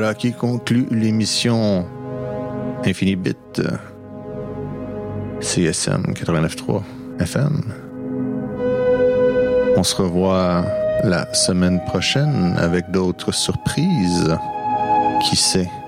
Voilà qui conclut l'émission Infinibit CSM 89.3 FM. On se revoit la semaine prochaine avec d'autres surprises. Qui sait?